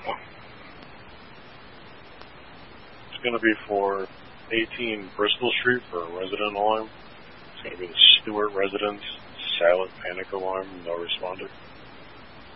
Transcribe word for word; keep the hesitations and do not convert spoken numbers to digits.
It's going to be for eighteen Bristol Street for a resident alarm. It's going to be the Stewart residence, silent panic alarm, no responder.